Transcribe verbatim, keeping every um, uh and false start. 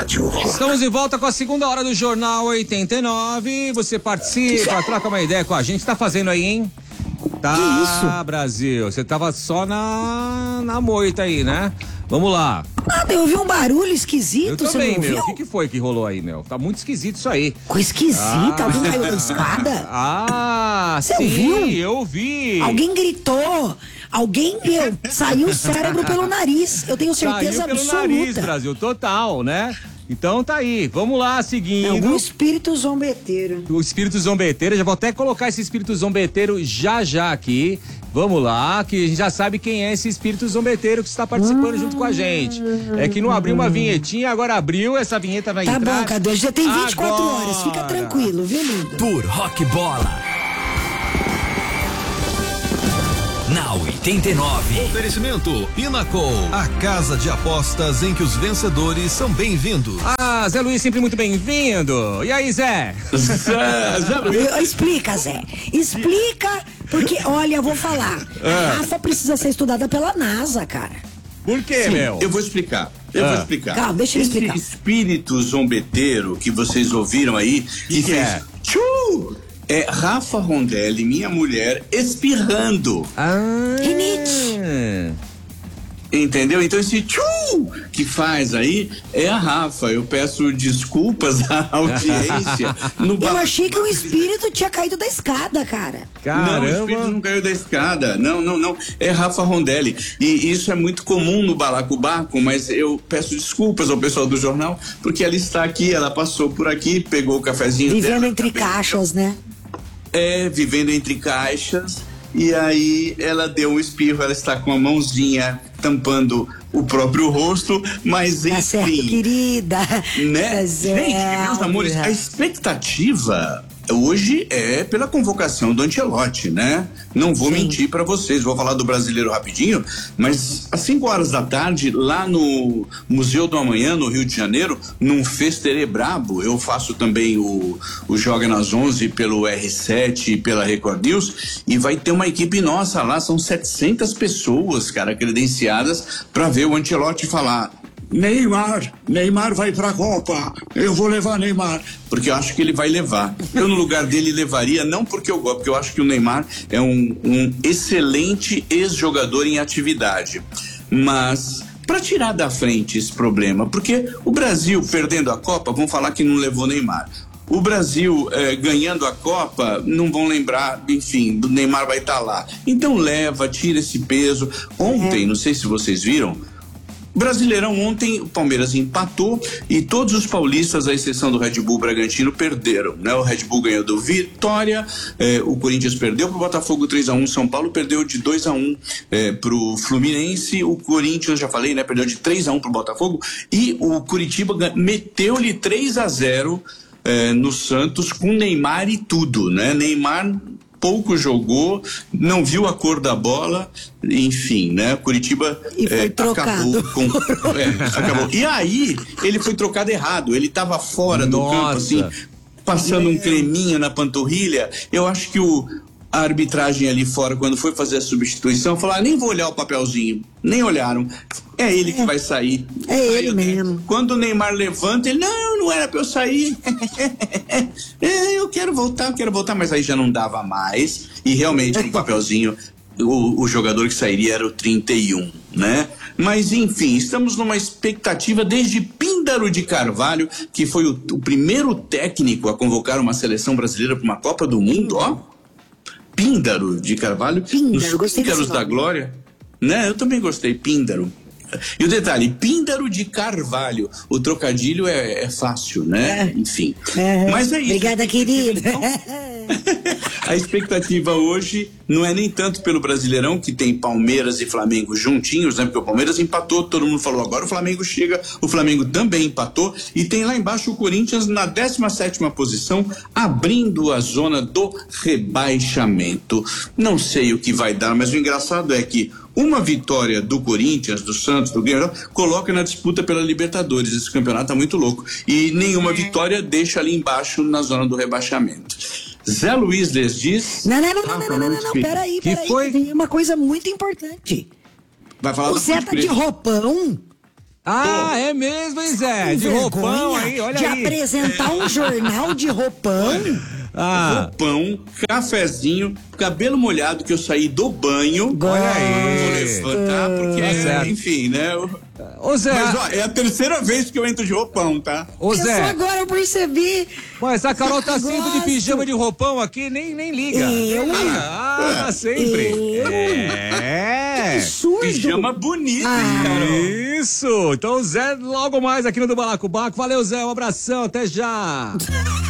rádio. Estamos de volta com a segunda hora do Jornal oitenta e nove. Você participa, troca uma ideia com a gente. O que tá fazendo aí, hein? Tá, que isso? Brasil. Você tava só na, na moita aí, né? Vamos lá. Ah, eu ouvi um barulho esquisito, Eu você também, não meu. ouviu? O que, que foi que rolou aí, meu? Tá muito esquisito isso aí. Coisa esquisita, Ah. alguém caiu da escada? Ah, Você sim, ouviu? eu vi. Alguém gritou, alguém, meu, saiu o cérebro pelo nariz, eu tenho certeza Saiu pelo absoluta. nariz, Brasil, total, né? Então tá aí, vamos lá, seguindo. É algum espírito zombeteiro. O espírito zombeteiro, já vou até colocar esse espírito zombeteiro já já aqui. Vamos lá, que a gente já sabe quem é esse espírito zombeteiro que está participando Hum. junto com a gente. É que não abriu uma vinhetinha, agora abriu, essa vinheta vai Tá entrar. bom, Cadu, já tem vinte e quatro agora. horas, fica tranquilo, viu, lindo? Por Rock Bola. Na oitenta e nove. Oferecimento Pinnacle, a casa de apostas em que os vencedores são bem-vindos. Ah, Zé Luiz, sempre muito bem-vindo. E aí, Zé? Zé, Zé Luiz. Explica, Zé. Explica, porque, olha, eu vou falar. Ah. A Rafa precisa ser estudada pela NASA, cara. Por quê, Sim, meu? eu vou explicar. Eu Ah. vou explicar. Calma, deixa eu Esse explicar. espírito zombeteiro que vocês ouviram aí, que, que fez é? tchu, é Rafa Rondelli, minha mulher, espirrando. Ah. Rinite. Entendeu? Então esse tchu que faz aí é a Rafa. Eu peço desculpas à audiência. No Eu ba- achei que o espírito tinha caído da escada, cara. Não, o espírito Caramba. não caiu da escada. Não, não, não. É Rafa Rondelli. E isso é muito comum no Balacobaco, mas eu peço desculpas ao pessoal do jornal, porque ela está aqui, ela passou por aqui, pegou o cafezinho Vivendo dela. entre caixas, né? É, vivendo entre caixas. E aí ela deu um espirro, ela está com a mãozinha tampando o próprio rosto, mas Tá certo, enfim. querida. Né? Tá Gente, meus amores, a expectativa hoje é pela convocação do Ancelotti, né? Não vou Sim. mentir pra vocês, vou falar do Brasileiro rapidinho, mas às cinco horas da tarde, lá no Museu do Amanhã, no Rio de Janeiro, num festerê brabo, eu faço também o, o Joga nas onze pelo R sete e pela Record News, e vai ter uma equipe nossa lá, são setecentas pessoas, cara, credenciadas pra ver o Ancelotti falar: Neymar, Neymar vai pra Copa, eu vou levar Neymar, porque eu acho que ele vai levar. Eu no lugar dele levaria, não porque eu gosto, porque eu acho que o Neymar é um, um excelente ex-jogador em atividade, mas para tirar da frente esse problema, porque o Brasil perdendo a Copa, vão falar que não levou Neymar. O Brasil eh, ganhando a Copa, não vão lembrar, enfim, do Neymar vai estar lá. Então leva, tira esse peso. Ontem, não sei se vocês viram, Brasileirão ontem, o Palmeiras empatou e todos os paulistas, à exceção do Red Bull Bragantino, perderam, né? O Red Bull ganhou do Vitória, eh, o Corinthians perdeu pro Botafogo três a um, São Paulo perdeu de dois a um eh, pro Fluminense, o Corinthians, já falei, né? Perdeu de três a um pro Botafogo e o Curitiba meteu-lhe três a zero eh, no Santos com Neymar e tudo, né? Neymar pouco jogou, não viu a cor da bola, enfim, né? Curitiba E foi é, trocado. acabou com, é, acabou. E aí ele foi trocado errado, ele estava fora do Nossa. campo, assim, passando um creminho na panturrilha. Eu acho que o a arbitragem ali fora, quando foi fazer a substituição, falou: ah, nem vou olhar o papelzinho. Nem olharam. É ele que vai sair. É Aí ele eu- mesmo. Quando o Neymar levanta, ele: não, não era pra eu sair. É, eu quero voltar, eu quero voltar, mas aí já não dava mais. E realmente, no papelzinho, o, o jogador que sairia era o trinta e um, né? Mas enfim, estamos numa expectativa desde Píndaro de Carvalho, que foi o, o primeiro técnico a convocar uma seleção brasileira para uma Copa do Mundo, ó. Píndaro de Carvalho, Píndaro, nos gostei desse Píndaros da nome. Glória, né? Eu também gostei, Píndaro. E o detalhe, Píndaro de Carvalho, o trocadilho é, é fácil, né? É. Enfim. É. Mas é isso. Obrigada, querida. A expectativa hoje não é nem tanto pelo Brasileirão, que tem Palmeiras e Flamengo juntinhos, né? Porque o Palmeiras empatou, todo mundo falou, agora o Flamengo chega, o Flamengo também empatou, e tem lá embaixo o Corinthians na décima sétima posição, abrindo a zona do rebaixamento. Não sei o que vai dar, mas o engraçado é que uma vitória do Corinthians, do Santos, do Grêmio, coloca na disputa pela Libertadores. Esse campeonato tá muito louco. E nenhuma vitória deixa ali embaixo na zona do rebaixamento. Zé Luiz les diz... Não, não, não, não, não, não, não, não, peraí, Que peraí, foi? tem uma coisa muito importante. Vai falar O da Zé Ponte tá de Preta. roupão? Ah, é mesmo, hein, Zé? De Vergonha roupão aí, olha de aí. apresentar um jornal de roupão. Ah, Roupão, cafezinho, cabelo molhado que eu saí do banho. olha Vou aí. levantar, porque, Tá certo. enfim, né? eu- Ô, Zé, Mas, ó, é a terceira vez que eu entro de roupão, tá? ô, Eu só Zé, agora eu percebi. mas a Carol tá sempre de Gosto. pijama de roupão aqui, nem, nem liga. Eu? Ah, tá sempre. Eu? É. Absurdo. Pijama bonito, Ah. hein, Carol? Isso. Então, Zé, logo mais aqui no do Balacobaco. Valeu, Zé, um abração, até já.